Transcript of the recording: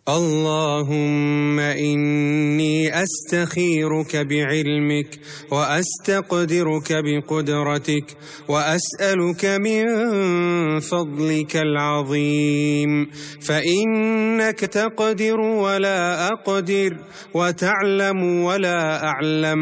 اللهم إني أستخيرك بعلمك وأستقدرك بقدرتك وأسألك من فضلك العظيم، فإنك تقدر ولا أقدر وتعلم ولا أعلم.